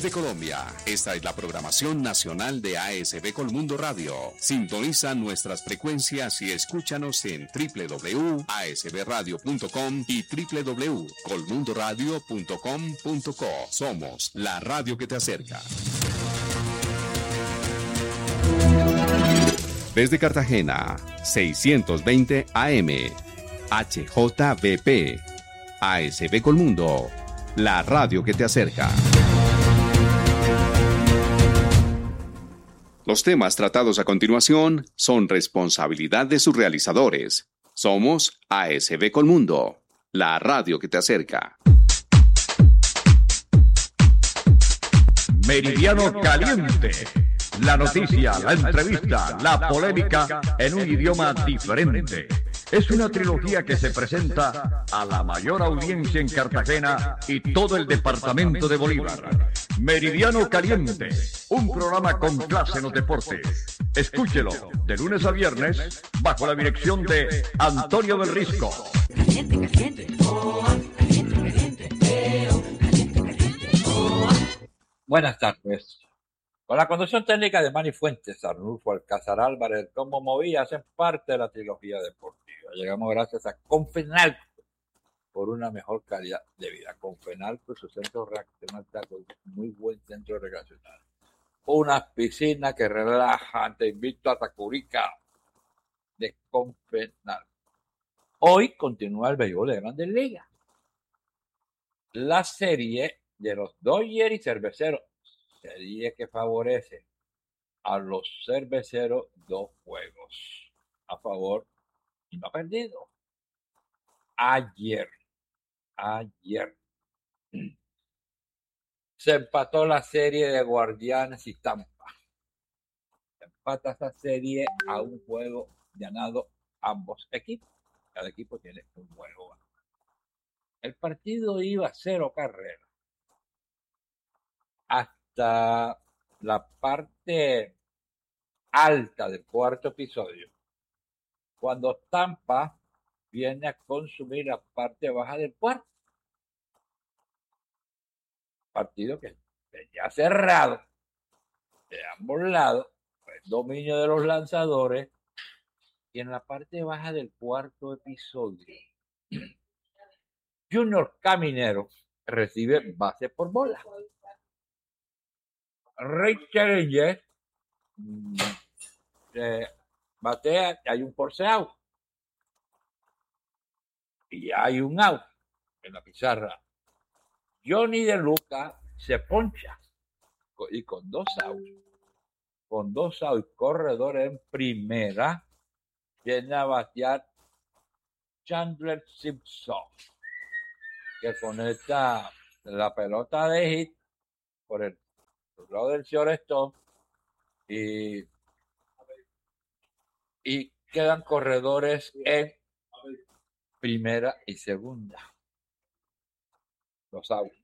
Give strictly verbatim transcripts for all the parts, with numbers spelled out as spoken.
Desde Colombia, esta es la programación nacional de A S B Colmundo Radio. Sintoniza nuestras frecuencias y escúchanos en doble u doble u doble u punto a s b radio punto com y doble u doble u doble u punto colmundo radio punto com punto co. Somos la radio que te acerca. Desde Cartagena, seiscientos veinte A M, H J V P, A S B Colmundo, la radio que te acerca. Los temas tratados a continuación son responsabilidad de sus realizadores. Somos A S B Colmundo, la radio que te acerca. Meridiano Caliente. La noticia, la entrevista, la polémica en un idioma diferente. Es una trilogía que se presenta a la mayor audiencia en Cartagena y todo el departamento de Bolívar. Meridiano Caliente, un programa con clase en los deportes. Escúchelo de lunes a viernes bajo la dirección de Antonio del Risco. Caliente, caliente, oh, caliente, caliente, eh, oh, caliente, caliente, oh. Buenas tardes. Con la conducción técnica de Manny Fuentes, Arnulfo Alcázar Álvarez, como Movía, hacen parte de la trilogía deportiva. Llegamos gracias a Confenalco por una mejor calidad de vida. Confenalco y su centro recreacional, muy buen centro recreacional. Unas piscinas que relajan, te invito a Tacurica de Confenalco. Hoy continúa el béisbol de Grandes Ligas. La serie de los Dodgers y Cerveceros. Serie que favorece a los cerveceros dos juegos a favor y no ha perdido. Ayer, ayer se empató la serie de Guardianes y Tampa. Se empata esa serie a un juego ganado ambos equipos. Cada equipo tiene un juego. El partido iba a cero carreras. Hasta la parte alta del cuarto episodio, cuando Tampa viene a consumir la parte baja del cuarto. Partido que venía cerrado de ambos lados, el dominio de los lanzadores, y en la parte baja del cuarto episodio, Junior Caminero recibe base por bola. Ray Challenger eh, batea, hay un force out y hay un out en la pizarra. Johnny De Luca se poncha y con dos outs, con dos outs, corredor en primera, viene a batear Chandler Simpson, que conecta la pelota de hit por el lado del shortstop y, y quedan corredores en primera y segunda. Los outs.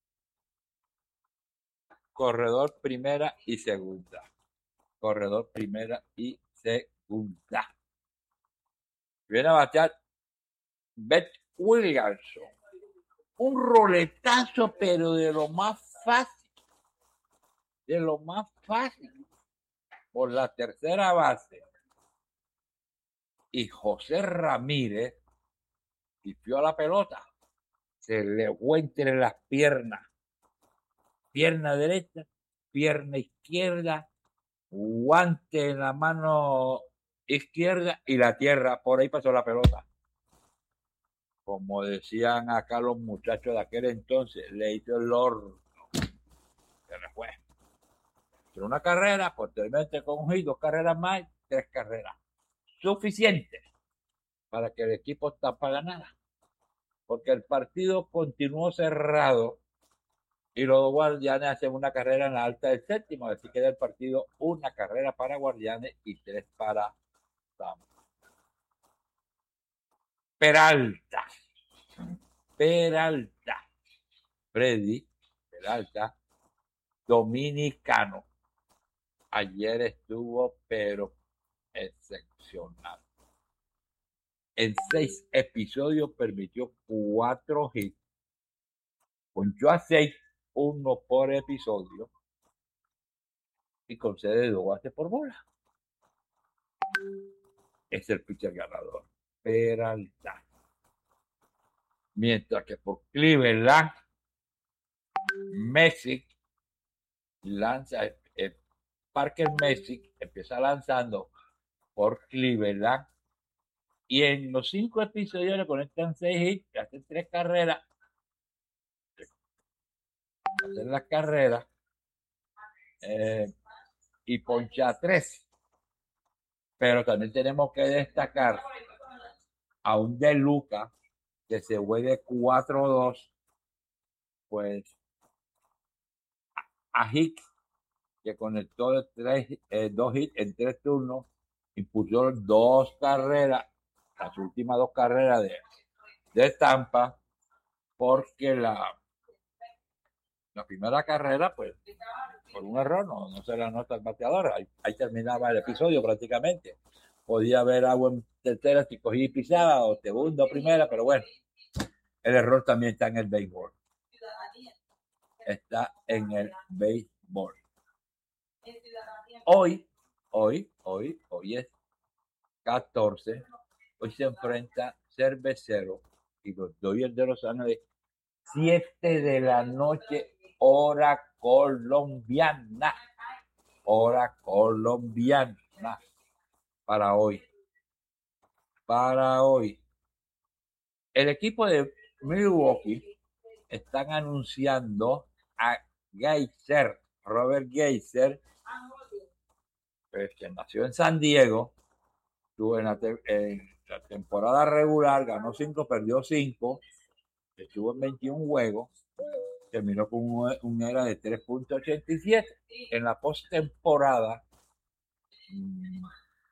Corredor primera y segunda. Corredor primera y segunda. Viene a batear Beth Williamson. Un roletazo, pero de lo más fácil. De lo más fácil. Por la tercera base. Y José Ramírez pifió la pelota. Se le fue entre las piernas. Pierna derecha, pierna izquierda, guante en la mano izquierda y la tierra. Por ahí pasó la pelota. Como decían acá los muchachos de aquel entonces, le hizo el horno. Se le fue. Pero una carrera, posteriormente con un hit, dos carreras más, tres carreras. Suficiente para que el equipo Tampa ganara. Porque el partido continuó cerrado y los Guardianes hacen una carrera en la alta del séptimo. Así queda el partido una carrera para Guardianes y tres para Tampa. Peralta. Peralta. Freddy Peralta, dominicano. Ayer estuvo, pero excepcional. En seis episodios permitió cuatro hits. Ponchó a seis uno por episodio y concede dos bases por bola. Es el pitcher ganador, Peralta. Mientras que por Cleveland, Messick lanza, eh, Parker Messick empieza lanzando por Cleveland y en los cinco episodios le conectan seis hits, hacen tres carreras, hacen las carreras eh, y poncha tres. Pero también tenemos que destacar a un De Luca que se fue de cuatro dos, pues a Hicks, que conectó tres, eh, dos hits en tres turnos, impulsó dos carreras, las últimas dos carreras de, de Tampa, porque la, la primera carrera, pues, por un error, no, no se la nota el bateador. Ahí, ahí terminaba el episodio prácticamente. Podía haber agua en tercera si cogí y pisaba, o segunda o primera, pero bueno, el error también está en el béisbol. Está en el béisbol. Hoy, hoy, hoy, hoy es catorce. Hoy se enfrenta Cervecero y los Dodgers de Los Ángeles, siete de la noche, hora colombiana. Hora colombiana para hoy. Para hoy. El equipo de Milwaukee están anunciando a Geyser, Robert Geyser, pues, que nació en San Diego, estuvo en la, te- en la temporada regular, ganó cinco, perdió cinco, estuvo en veintiún juegos, terminó con un, un era de tres punto ochenta y siete. En la postemporada mmm,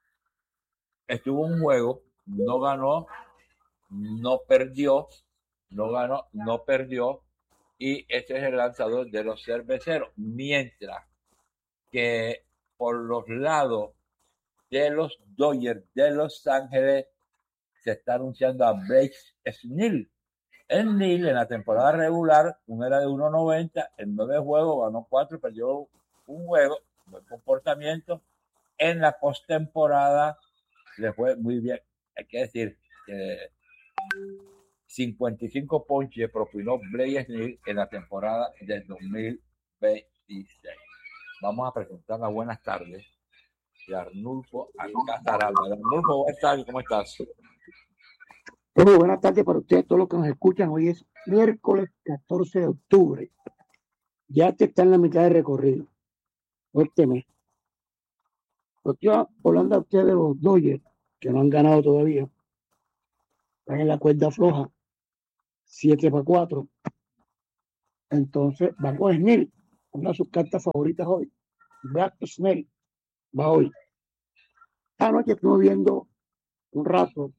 estuvo un juego, no ganó, no perdió, no ganó, no perdió, y este es el lanzador de los Cerveceros. Mientras que por los lados de los Dodgers de Los Ángeles se está anunciando a Blake Snell. Snell en la temporada regular, un era de uno noventa, en nueve juegos ganó cuatro, perdió un juego, buen comportamiento. En la postemporada le fue muy bien. Hay que decir que cincuenta y cinco ponches propinó Blake Snell en la temporada del dos mil veintiséis. Vamos a presentar las buenas tardes de Arnulfo Alcázar Alba. Arnulfo, buenas tardes, ¿cómo estás? Muy buenas tardes para ustedes, todos los que nos escuchan. Hoy es miércoles catorce de octubre. Ya te está en la mitad de recorrido. Este mes. Estoy hablando a ustedes de los Dodgers, que no han ganado todavía. Están en la cuerda floja, siete para cuatro. Entonces, va con Snell, una de sus cartas favoritas hoy. Brad Snell va hoy. Anoche estuve viendo un rato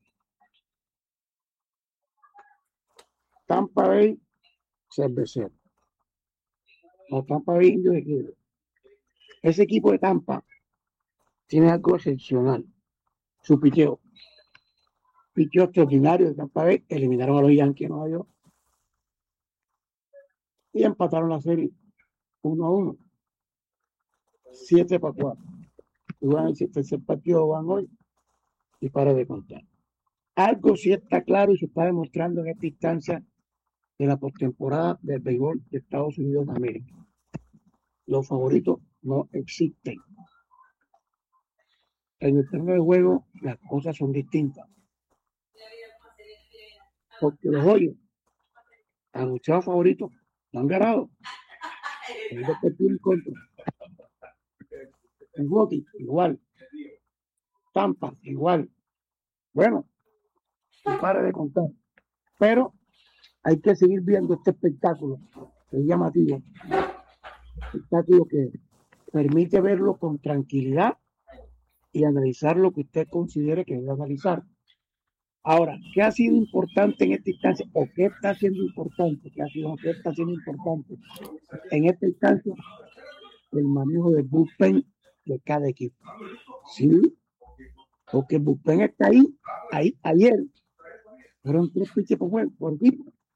Tampa Bay Cervecero. No, Tampa Bay Indios de Cleveland. Ese equipo de Tampa tiene algo excepcional. Su picheo. Picheo extraordinario de Tampa Bay. Eliminaron a los Yankees de Nueva York. Y empataron la serie uno a uno. siete para cuatro. Y van el tercer partido van hoy. Y para de contar. Algo sí está claro y se está demostrando en esta instancia de la postemporada del béisbol de Estados Unidos de América. Los favoritos no existen. En el terreno de juego las cosas son distintas. Porque los hoyos anunciados favoritos no han ganado. En el contra. Milwaukee, igual. Tampa, igual. Bueno, y para de contar. Pero hay que seguir viendo este espectáculo, que es llamativo. Espectáculo que permite verlo con tranquilidad y analizar lo que usted considere que debe analizar. Ahora, ¿qué ha sido importante en esta instancia? ¿O qué está siendo importante? ¿Qué ha sido, qué está siendo importante en esta instancia? El manejo del bullpen de cada equipo. Sí, porque el bullpen está ahí, ahí, ayer. Fueron tres pitches por juego, por equipo.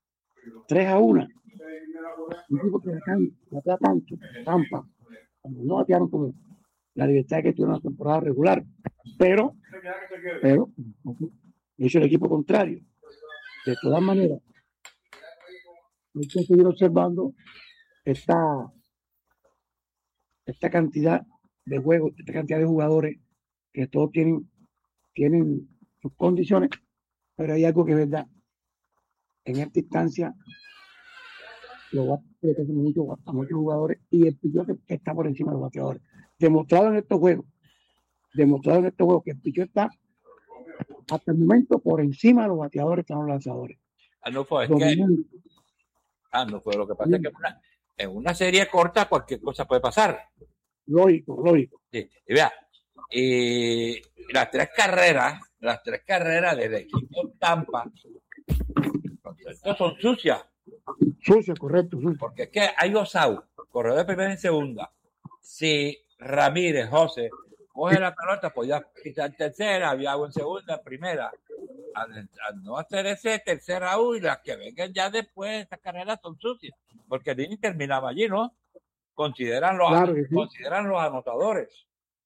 tres a uno. Un equipo que batea tanto, Tampa, cuando no batearon con la libertad que tuvieron en la temporada regular. Pero, pero, hizo el equipo contrario. De todas maneras, hay que seguir observando esta, esta cantidad de juegos, esta cantidad de jugadores que todos tienen, tienen sus condiciones, pero hay algo que es verdad. En esta instancia, lo va a tener mucho, a muchos jugadores y el pichón que está por encima de los bateadores. Demostrado en estos juegos, demostrado en estos juegos que el pichón está hasta el momento por encima de los bateadores que son los lanzadores. Ah, no fue, es que, ah, no fue. Lo que pasa sí. es que en una, en una serie corta cualquier cosa puede pasar. Lógico, lógico. Sí, y vea, y las tres carreras, las tres carreras del equipo Tampa, estos son sucias. Sucias, correcto. Sucia. Porque es que hay dos outs, corredor de primera y segunda. Si Ramírez, José, coge la pelota, podía quitar tercera, había agua en segunda, en primera. Al, al no hacer ese tercer out y las que vengan ya después, estas carreras son sucias. Porque el inning terminaba allí, ¿no? Consideran los, claro que sí. consideran los anotadores.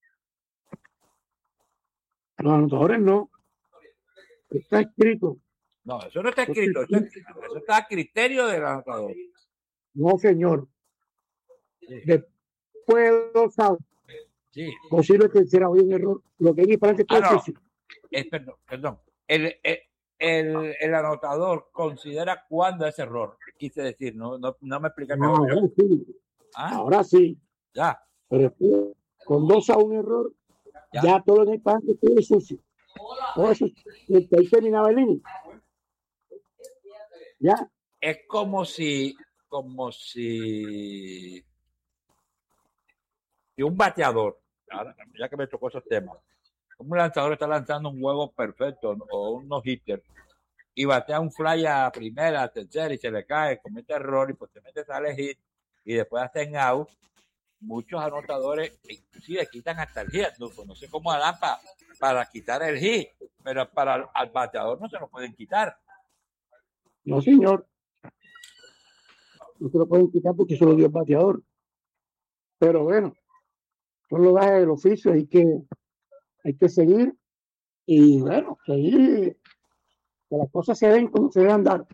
Los anotadores no. Está escrito. No, eso no está escrito. Eso, eso está a criterio del anotador. No, señor. Sí. Después de dos outs. Sí. Posible que será hoy un error. Lo que hay para que ah, no. es, perdón, perdón. El, el, el, el anotador considera cuándo es error. Quise decir, no, no, no me explica. No, ahora sí. ¿Ah? Ahora sí. Ya. Pero después, con dos a un error, ya, ya todo en el parque estuvo sucio. Todo eso, ahí terminaba el inning. Ya. Es como si, como si, si un bateador, ahora, ya que me tocó esos temas, un lanzador está lanzando un juego perfecto o un no-hitter y batea un fly a primera, a tercera y se le cae, comete error y pues te metes a hit y después hacen out. Muchos anotadores inclusive quitan hasta el hit. No, no sé cómo harán para, para quitar el hit, pero para el al bateador no se lo pueden quitar. No, señor. No se lo pueden quitar porque eso lo dio el bateador. Pero bueno, son los gajes del oficio, hay que, hay que seguir y bueno, seguir, que las cosas se den como se deben dar.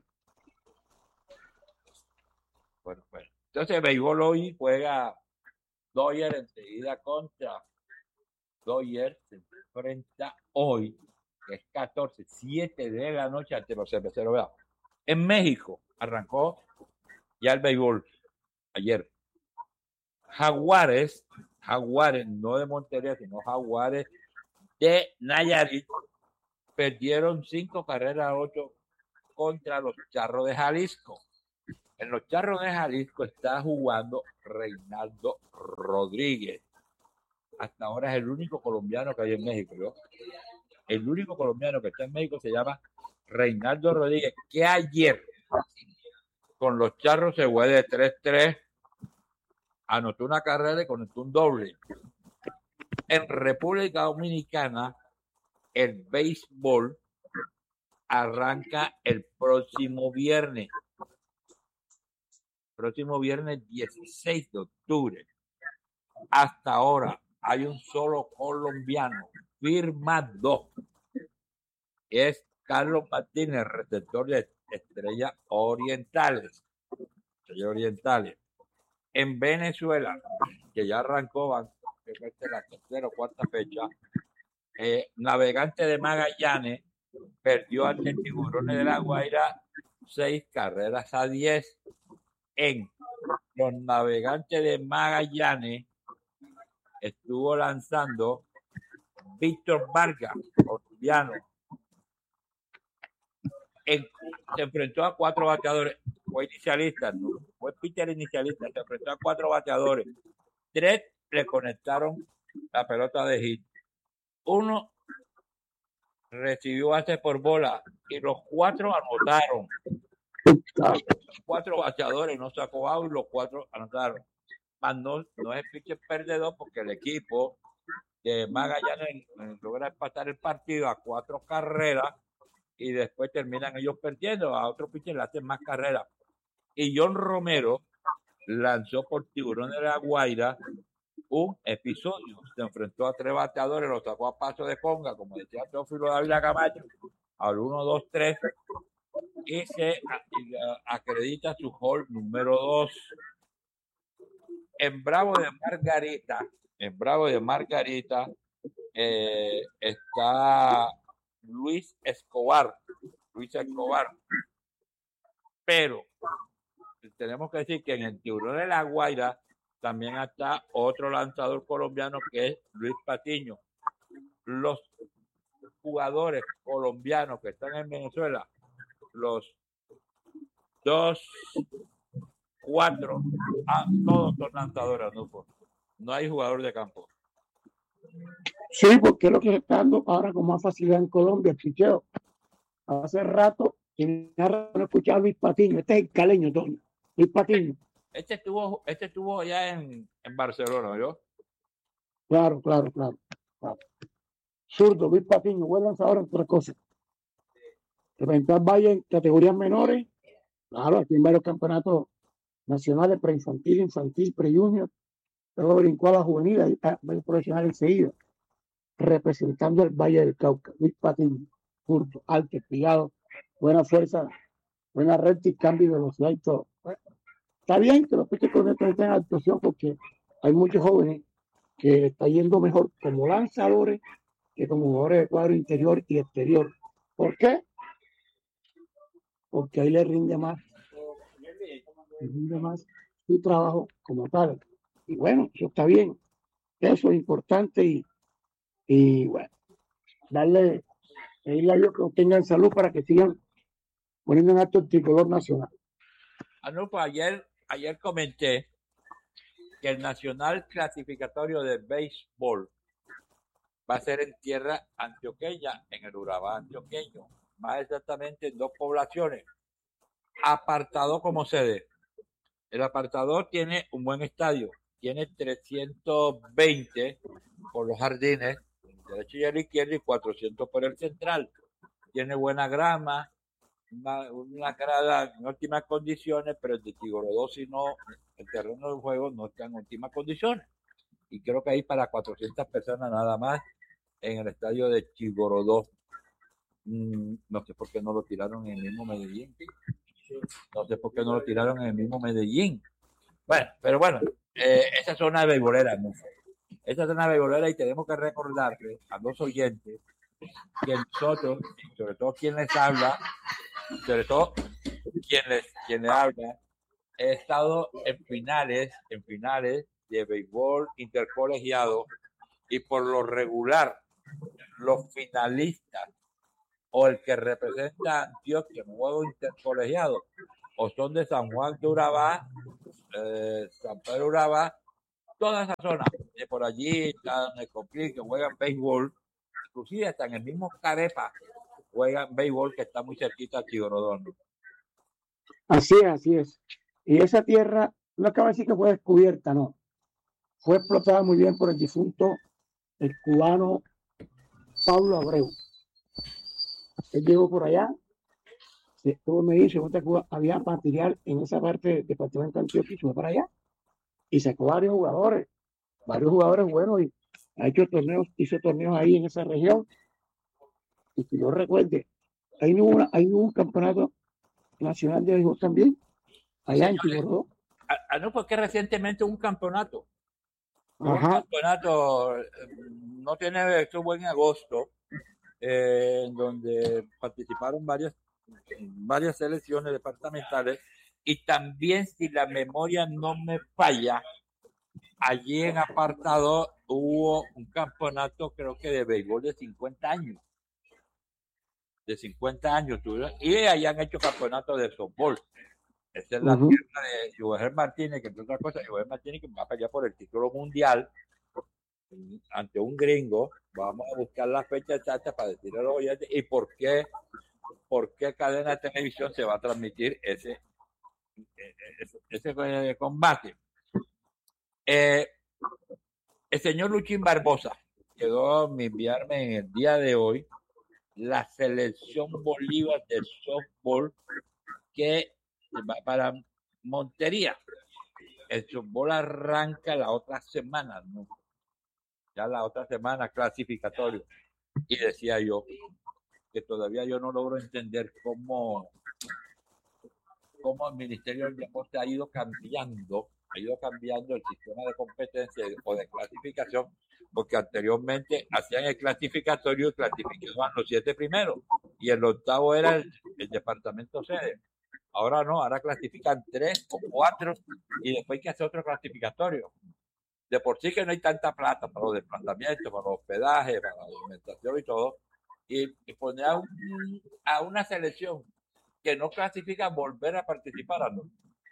Bueno, bueno. Entonces el béisbol hoy juega Dodgers enseguida contra Dodgers, se enfrenta hoy, que es catorce, siete de la noche ante los cerveceros. ¿Verdad? En México arrancó ya el béisbol ayer. Jaguares, Jaguares, no de Monterrey, sino Jaguares de Nayarit, perdieron cinco carreras a ocho contra los Charros de Jalisco. En los Charros de Jalisco está jugando Reinaldo Rodríguez. Hasta ahora es el único colombiano que hay en México, ¿no? El único colombiano que está en México se llama Reinaldo Rodríguez, que ayer con los Charros se fue de tres tres, anotó una carrera y conectó un doble. En República Dominicana, el béisbol arranca el próximo viernes. Próximo viernes dieciséis de octubre. Hasta ahora hay un solo colombiano firmado. Es Carlos Martínez, receptor de Estrellas Orientales. Estrellas Orientales. En Venezuela, que ya arrancó, que es la tercera o cuarta fecha, eh, Navegante de Magallanes perdió ante Tiburones de la Guaira seis carreras a diez. En los Navegantes de Magallanes estuvo lanzando Víctor Vargas, colombiano. En, se enfrentó a cuatro bateadores, fue inicialista, no, fue pitcher inicialista, se enfrentó a cuatro bateadores. Tres le conectaron la pelota de hit. Uno recibió base por bola y los cuatro anotaron. Los cuatro bateadores no sacó out y los cuatro anotaron. Mas no, no es pitcher perdedor porque el equipo de Magallanes logra empatar el partido a cuatro carreras y después terminan ellos perdiendo, a otro pitcher le hacen más carreras. Y John Romero lanzó por Tiburones de la Guaira un episodio, se enfrentó a tres bateadores, lo sacó a paso de conga, como decía Teófilo David Camacho, al uno, dos, tres, y se acredita su hall número dos. En Bravo de Margarita, en Bravo de Margarita, eh, está Luis Escobar, Luis Escobar, pero tenemos que decir que en el Tiburón de la Guaira también está otro lanzador colombiano que es Luis Patiño. Los jugadores colombianos que están en Venezuela, los dos, cuatro, ah, todos son lanzadores, ¿no? No hay jugador de campo. Sí, porque es lo que se está dando ahora con más facilidad en Colombia, el picheo. Hace rato que no escuchaba a Luis Patiño, este es el caleño, Tony. Luis Patiño. Este estuvo, este estuvo allá en, en Barcelona, ¿yo? Claro, claro, claro, claro. Zurdo, Luis Patiño, buen lanzador en otras cosas. Representar Valle en categorías menores, claro, aquí en varios campeonatos nacionales, preinfantil, infantil, pre-junior, luego brincó a la juvenil, ahí está el profesional enseguida, representando el Valle del Cauca. Luis Patiño, zurdo, alto, espigado, buena fuerza, buena recta y cambio de velocidad y todo. Bueno, está bien que los pitchers colombianos estén en actuación porque hay muchos jóvenes que está yendo mejor como lanzadores que como jugadores de cuadro interior y exterior. ¿Por qué? Porque ahí le rinde más, le rinde más su trabajo como tal. Y bueno, eso está bien, eso es importante y, y bueno, darle, pedirle a Dios que tengan salud para que sigan poniendo en alto el tricolor nacional. Ah, no, pues ayer, ayer comenté que el nacional clasificatorio de béisbol va a ser en tierra antioqueña, en el Urabá antioqueño, más exactamente en dos poblaciones, apartado como sede. El apartado tiene un buen estadio, tiene trescientos veinte por los jardines, derecho y a la izquierda, y cuatrocientos por el central. Tiene buena grama, una, una grada en óptimas condiciones, pero el de Chigorodó, si no, el terreno del juego no está en óptimas condiciones. Y creo que hay para cuatrocientas personas nada más en el estadio de Chigorodó. Mm, no sé por qué no lo tiraron en el mismo Medellín. No sé por qué no lo tiraron en el mismo Medellín. Bueno, pero bueno, eh, esa zona beisbolera, ¿no? Esa zona beisbolera, y tenemos que recordarle a los oyentes que nosotros, sobre todo quien les habla, sobre todo quien les, quien les habla, he estado en finales, en finales de béisbol intercolegiado, y por lo regular, los finalistas o el que representa a Antioquia en un juego intercolegiado o son de San Juan de Urabá, eh, San Pedro de Urabá, toda esa zona, de por allí están el Coplí, que juegan béisbol, inclusive hasta en el mismo Carepa juegan béisbol, que está muy cerquita a Chigorodón. Así es, así es. Y esa tierra, no acaba de decir que fue descubierta, no. Fue explotada muy bien por el difunto, el cubano Pablo Abreu. Él llegó por allá, todo me dice, había material en esa parte del departamento de Antioquia, y fue para allá y sacó varios jugadores, varios jugadores buenos, y ha hecho torneos, hizo torneos ahí en esa región. Y que yo recuerde, ahí no hubo, una, ahí no hubo un campeonato nacional de béisbol también, allá en Chigorodó. Ah, no, porque recientemente un campeonato. Un campeonato, no tiene, estuvo en agosto, eh, en donde participaron varias, varias selecciones departamentales, y también, si la memoria no me falla, allí en apartado hubo un campeonato, creo que de béisbol de cincuenta años. De cincuenta años tuvieron, y allá han hecho campeonatos de softball. Esta es la uh-huh. tierra de Joel Martínez, que entre otras cosas, Joel Martínez, que va a pelear por el título mundial ante un gringo. Vamos a buscar la fecha exacta para decirle a los oyentes y por qué, por qué cadena de televisión se va a transmitir ese, ese, ese combate. Eh, el señor Luchín Barbosa quedó a enviarme en el día de hoy la selección Bolívar de softball que va para Montería. El softball arranca la otra semana, ¿no? Ya la otra semana clasificatorio. Y decía yo que todavía yo no logro entender cómo, cómo el Ministerio del Deporte ha ido cambiando, ha ido cambiando el sistema de competencia o de clasificación, porque anteriormente hacían el clasificatorio y clasificaban los siete primeros, y el octavo era el, el departamento sede. Ahora no, ahora clasifican tres o cuatro y después hay que hacer otro clasificatorio. De por sí que no hay tanta plata para los desplazamientos, para los hospedajes, para la alimentación y todo, y, y poner a, un, a una selección que no clasifica volver a participar. ¿No?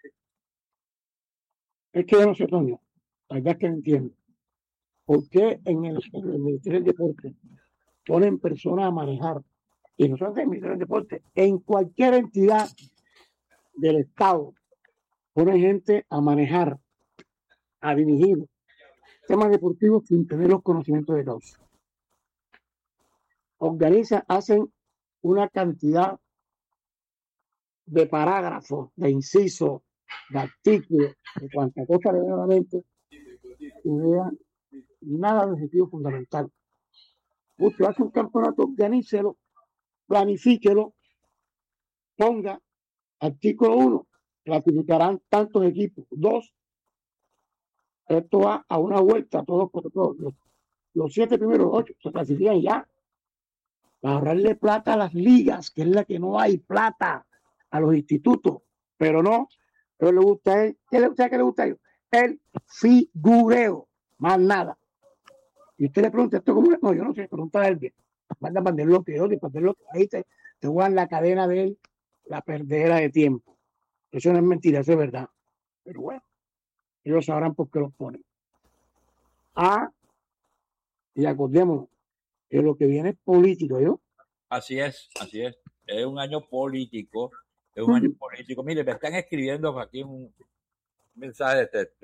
Es que yo no sé, Toño, la verdad es que no entiendo. ¿Por qué en el, en el Ministerio del Deporte ponen personas a manejar? Y no solamente en el Ministerio del Deporte, en cualquier entidad del Estado ponen gente a manejar, a dirigir temas deportivos sin tener los conocimientos de causa. Organizan, hacen una cantidad de parágrafos, de incisos, de artículos, de cuanta cosa le den a la mente, y vean nada de objetivo fundamental. Usted hace un campeonato, organícelo, planifíquelo, ponga artículo uno, clasificarán tantos equipos. Dos, esto va a una vuelta, todos por todos. Los, los siete primeros ocho se clasifican ya. Para ahorrarle plata a las ligas, que es la que no hay plata a los institutos, pero no, pero le gusta a él. ¿Qué le gusta? ¿Qué le gusta a ellos? El figureo, más nada. Y usted le pregunta, ¿esto cómo es? No, yo no sé, pregunta a él bien. Manda para lo que yo, para lo que ahí te, te juegan la cadena de él, la perdera de tiempo. Eso no es mentira, eso es verdad. Pero bueno, ellos sabrán por qué los ponen. Ah, y acordémonos que lo que viene es político, ¿yo? Así es, así es. Es un año político, es un mm. año político. Mire, me están escribiendo aquí un mensaje de texto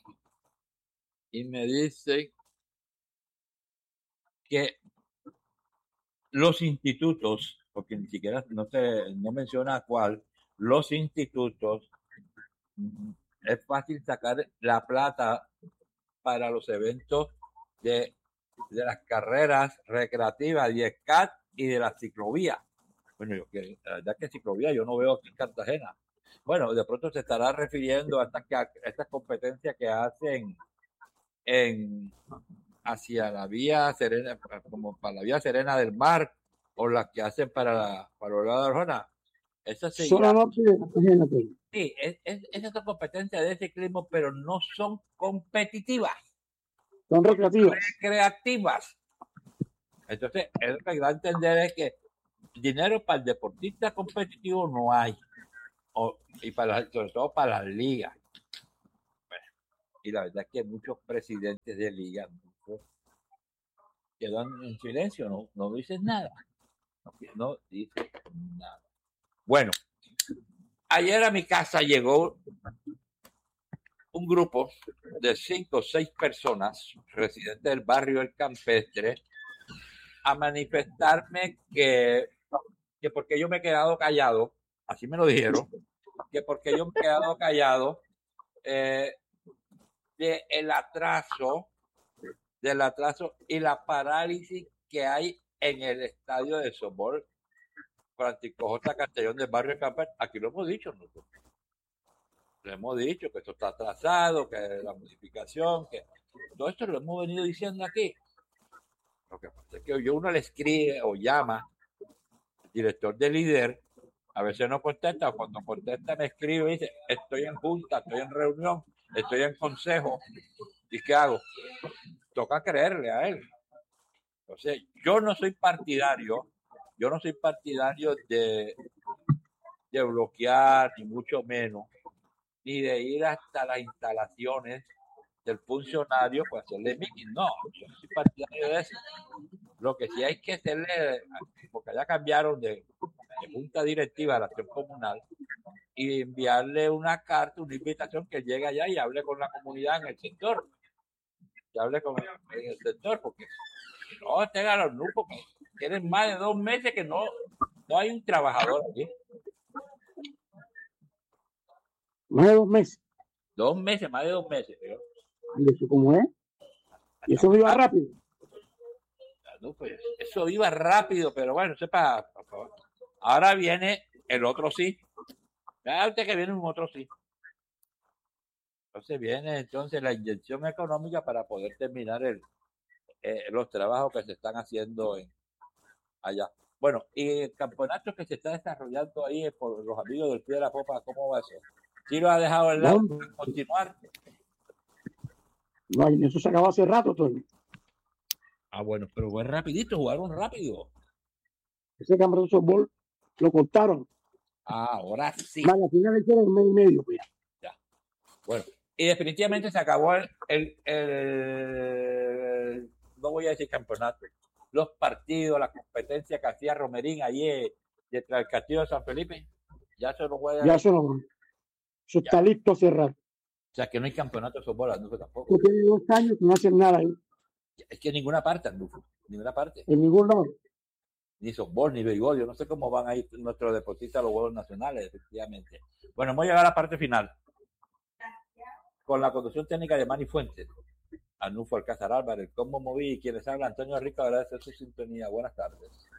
y me dicen que los institutos, porque ni siquiera no se no menciona cuál, los institutos, es fácil sacar la plata para los eventos de, de las carreras recreativas y S C A T y de la ciclovía. Bueno, yo, que, la verdad que ciclovía yo no veo aquí en Cartagena. Bueno, de pronto se estará refiriendo a estas, a estas competencias que hacen en hacia la vía Serena, como para la vía Serena del Mar, o las que hacen para la para la de Arjona. Esas se llaman, sí, es, es, esas son competencias de ciclismo, pero no son competitivas. Son recreativas. Recreativas. Entonces, es lo que da a entender es que dinero para el deportista competitivo no hay. O, y para, sobre todo para las ligas. Bueno, y la verdad es que muchos presidentes de ligas quedan en silencio, no, no dicen nada. No, no dicen nada. Bueno, ayer a mi casa llegó un grupo de cinco o seis personas, residentes del barrio El Campestre, a manifestarme que, que porque yo me he quedado callado, así me lo dijeron, que porque yo me he quedado callado eh, de el atraso, del atraso y la parálisis que hay en el estadio de softball Francisco J. Castellón del barrio Camper. Aquí lo hemos dicho nosotros. Lo hemos dicho que esto está atrasado, que la modificación, que todo esto lo hemos venido diciendo aquí. Lo que pasa es que yo uno le escribe o llama al director del líder, a veces no contesta, o cuando contesta me escribe y dice, estoy en junta, estoy en reunión, estoy en consejo, ¿y qué hago? Toca creerle a él. Entonces, yo no soy partidario, yo no soy partidario de, de bloquear, ni mucho menos, ni de ir hasta las instalaciones del funcionario para hacerle meeting. No, yo no soy partidario de eso. Lo que sí hay que hacerle, porque allá cambiaron de, de junta directiva de la acción comunal, y enviarle una carta, una invitación que llegue allá y hable con la comunidad en el sector. Que hable con el, en el sector, porque no tengan los grupos que, tienen más de dos meses que no, no hay un trabajador aquí. Más de dos meses. Dos meses, más de dos meses. Pero, ¿Y eso cómo es? ¿Y eso iba rápido? no, pues, eso iba rápido, pero bueno, sepa. Ahora viene el otro sí. Vea usted que viene un otro sí. Entonces viene entonces la inyección económica para poder terminar el, eh, los trabajos que se están haciendo en, allá. Bueno, y el campeonato que se está desarrollando ahí por los amigos del Pie de la Popa, ¿cómo va eso? ¿Sí lo ha dejado el lado No, para continuar? no, eso se acabó hace rato, Tony. Ah, bueno, pero fue rapidito, jugaron rápido. Ese campeonato de softball lo cortaron. Ah, ahora sí. Vale, al final le hicieron un mes y medio, pues. Ya. Bueno, y definitivamente se acabó el, el, el, no voy a decir campeonato, los partidos, la competencia que hacía Romerín ayer detrás del Castillo de San Felipe, ya se lo juega. Ya eso no. Eso está listo hace rato. O sea que no hay campeonato de softball, Andufo tampoco. Tiene dos años que no hacen nada ahí. Es que en ninguna parte, Andufo, ninguna parte. En ningún lado. Ni softball, ni béisbol, yo no sé cómo van a ir nuestros deportistas a los Juegos Nacionales, efectivamente. Bueno, vamos a llegar a la parte final. Con la conducción técnica de Manny Fuentes, Arnulfo Alcázar Álvarez, Combo Moví y quienes hablan, Antonio Rico, agradece su sintonía. Buenas tardes.